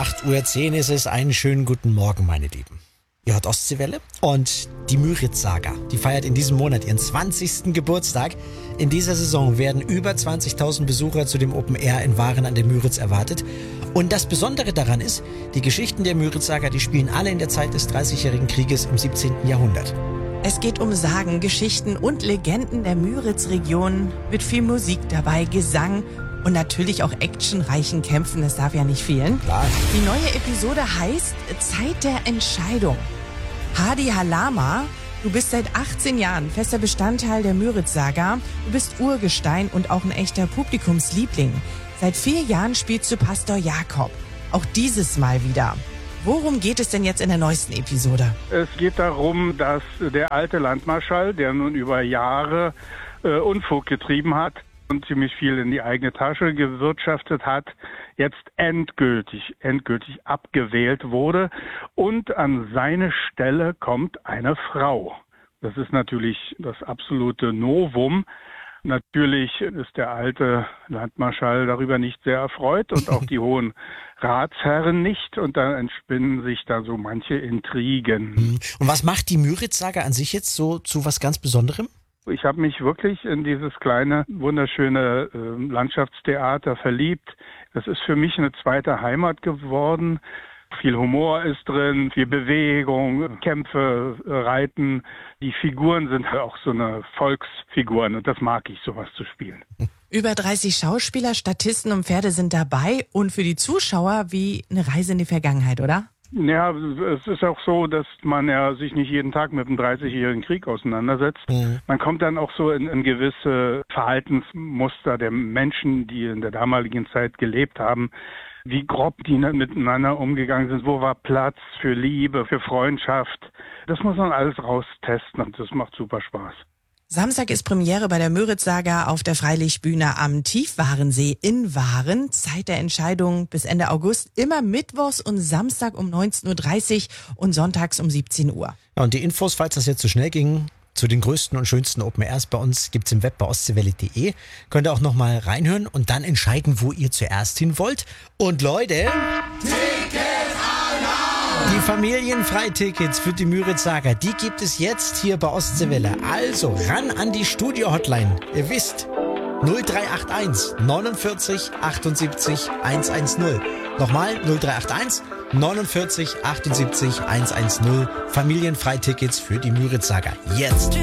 8:10 Uhr ist es. Einen schönen guten Morgen, meine Lieben. Ihr hört Ostseewelle und die Müritz-Saga, die feiert in diesem Monat ihren 20. Geburtstag. In dieser Saison werden über 20.000 Besucher zu dem Open Air in Waren an der Müritz erwartet. Und das Besondere daran ist, die Geschichten der Müritz-Saga, die spielen alle in der Zeit des Dreißigjährigen Krieges im 17. Jahrhundert. Es geht um Sagen, Geschichten und Legenden der Müritz-Region mit viel Musik dabei, Gesang und natürlich auch actionreichen Kämpfen, das darf ja nicht fehlen. Klar. Die neue Episode heißt Zeit der Entscheidung. Hadi Halama, du bist seit 18 Jahren fester Bestandteil der Müritz-Saga. Du bist Urgestein und auch ein echter Publikumsliebling. Seit 4 Jahren spielst du Pastor Jakob. Auch dieses Mal wieder. Worum geht es denn jetzt in der neuesten Episode? Es geht darum, dass der alte Landmarschall, der nun über Jahre Unfug getrieben hat und ziemlich viel in die eigene Tasche gewirtschaftet hat, jetzt endgültig abgewählt wurde und an seine Stelle kommt eine Frau. Das ist natürlich das absolute Novum. Natürlich ist der alte Landmarschall darüber nicht sehr erfreut und auch die hohen Ratsherren nicht. Und da entspinnen sich da so manche Intrigen. Und was macht die Müritz-Saga an sich jetzt so zu was ganz Besonderem? Ich habe mich wirklich in dieses kleine, wunderschöne Landschaftstheater verliebt. Das ist für mich eine zweite Heimat geworden. Viel Humor ist drin, viel Bewegung, Kämpfe, Reiten. Die Figuren sind auch so eine Volksfiguren und das mag ich, sowas zu spielen. Über 30 Schauspieler, Statisten und Pferde sind dabei und für die Zuschauer wie eine Reise in die Vergangenheit, oder? Ja, es ist auch so, dass man ja sich nicht jeden Tag mit dem 30-jährigen Krieg auseinandersetzt. Man kommt dann auch so in gewisse Verhaltensmuster der Menschen, die in der damaligen Zeit gelebt haben, wie grob die miteinander umgegangen sind, wo war Platz für Liebe, für Freundschaft. Das muss man alles raustesten und das macht super Spaß. Samstag ist Premiere bei der Müritz-Saga auf der Freilichtbühne am Tiefwarensee in Waren. Zeit der Entscheidung bis Ende August, immer mittwochs und Samstag um 19:30 Uhr und sonntags um 17 Uhr. Ja, und die Infos, falls das jetzt so schnell ging, zu den größten und schönsten Open Airs bei uns gibt's im Web bei ostseewelle.de. Könnt ihr auch nochmal reinhören und dann entscheiden, wo ihr zuerst hin wollt. Und Leute, die Familienfreitickets für die Müritz-Saga, die gibt es jetzt hier bei Ostseewelle. Also ran an die Studio-Hotline. Ihr wisst, 0381 49 78 110. Nochmal 0381 49 78 110. Familienfreitickets für die Müritz-Saga. Jetzt!